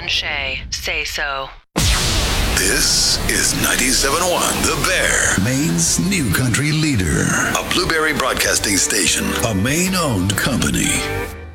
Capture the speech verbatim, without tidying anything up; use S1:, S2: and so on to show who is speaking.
S1: and Shay say so.
S2: This is ninety-seven point one The Bear, Maine's new country leader. A Blueberry Broadcasting Station, a Maine-owned company.